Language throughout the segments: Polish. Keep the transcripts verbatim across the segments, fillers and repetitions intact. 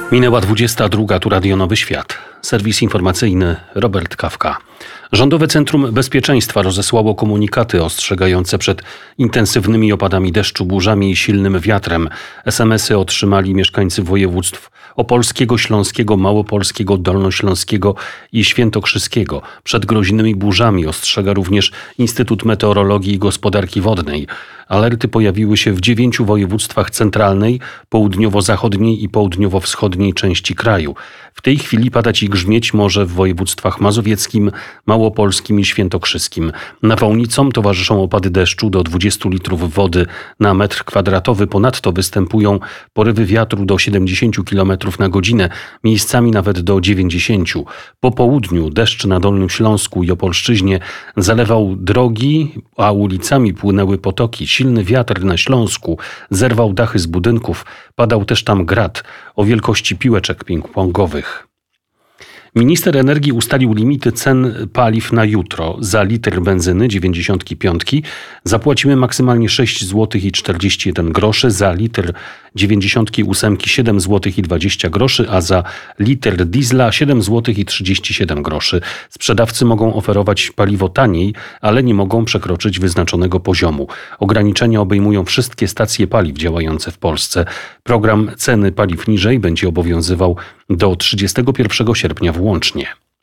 Minęła dwudziesta druga, tu Radio Nowy Świat. Serwis informacyjny Robert Kawka. Rządowe Centrum Bezpieczeństwa rozesłało komunikaty ostrzegające przed intensywnymi opadami deszczu, burzami i silnym wiatrem. es em esy otrzymali mieszkańcy województw opolskiego, śląskiego, małopolskiego, dolnośląskiego i świętokrzyskiego. Przed groźnymi burzami ostrzega również Instytut Meteorologii i Gospodarki Wodnej. Alerty pojawiły się w dziewięciu województwach centralnej, południowo-zachodniej i południowo-wschodniej części kraju. W tej chwili padać i grzmieć może w województwach mazowieckim, małopolskim i świętokrzyskim. Nawałnicom towarzyszą opady deszczu do dwudziestu litrów wody na metr kwadratowy. Ponadto występują porywy wiatru do siedemdziesięciu kilometrów na godzinę, miejscami nawet do dziewięćdziesięciu. Po południu deszcz na Dolnym Śląsku i Opolszczyźnie zalewał drogi, a ulicami płynęły potoki. Silny wiatr na Śląsku zerwał dachy z budynków. Padał też tam grad o wielkości piłeczek ping-pongowych. Minister energii ustalił limity cen paliw na jutro. Za litr benzyny dziewięćdziesiątki piątki zapłacimy maksymalnie sześć złotych i czterdzieści jeden groszy, za litr dziewięćdziesiątki ósemki siedem złotych i dwadzieścia groszy, a za litr diesla siedem złotych i trzydzieści siedem groszy. Sprzedawcy mogą oferować paliwo taniej, ale nie mogą przekroczyć wyznaczonego poziomu. Ograniczenia obejmują wszystkie stacje paliw działające w Polsce. Program ceny paliw niżej będzie obowiązywał do trzydziestego pierwszego sierpnia włącznie.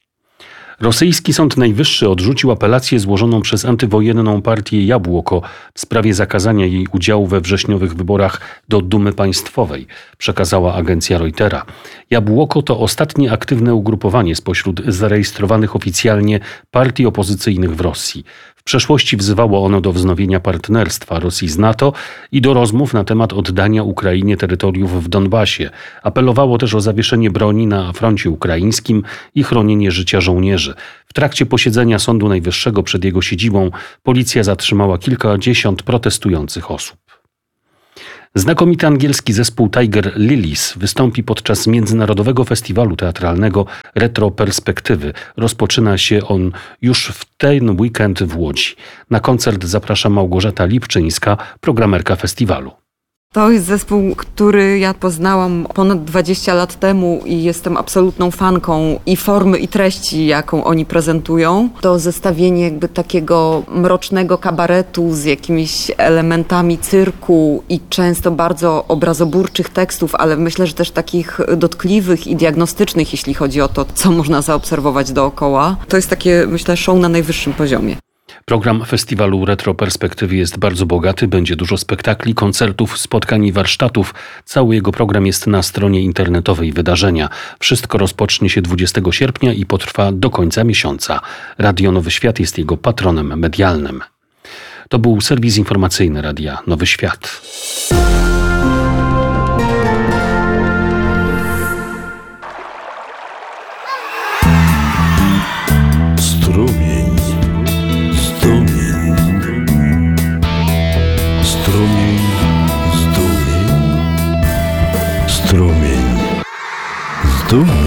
Rosyjski Sąd Najwyższy odrzucił apelację złożoną przez antywojenną partię Jabłoko w sprawie zakazania jej udziału we wrześniowych wyborach do Dumy Państwowej, przekazała agencja Reutera. Jabłoko to ostatnie aktywne ugrupowanie spośród zarejestrowanych oficjalnie partii opozycyjnych w Rosji. W przeszłości wzywało ono do wznowienia partnerstwa Rosji z NATO i do rozmów na temat oddania Ukrainie terytoriów w Donbasie. Apelowało też o zawieszenie broni na froncie ukraińskim i chronienie życia żołnierzy. W trakcie posiedzenia Sądu Najwyższego przed jego siedzibą policja zatrzymała kilkadziesiąt protestujących osób. Znakomity angielski zespół Tiger Lilies wystąpi podczas międzynarodowego festiwalu teatralnego Retro Perspektywy. Rozpoczyna się on już w ten weekend w Łodzi. Na koncert zaprasza Małgorzata Lipczyńska, programerka festiwalu. To jest zespół, który ja poznałam ponad dwadzieścia lat temu i jestem absolutną fanką i formy, i treści, jaką oni prezentują. To zestawienie jakby takiego mrocznego kabaretu z jakimiś elementami cyrku i często bardzo obrazoburczych tekstów, ale myślę, że też takich dotkliwych i diagnostycznych, jeśli chodzi o to, co można zaobserwować dookoła. To jest takie, myślę, show na najwyższym poziomie. Program festiwalu Retro Perspektywy jest bardzo bogaty, będzie dużo spektakli, koncertów, spotkań i warsztatów. Cały jego program jest na stronie internetowej wydarzenia. Wszystko rozpocznie się dwudziestego sierpnia i potrwa do końca miesiąca. Radio Nowy Świat jest jego patronem medialnym. To był serwis informacyjny Radia Nowy Świat. Strumień. Strumień zdumień, strumień zdumień.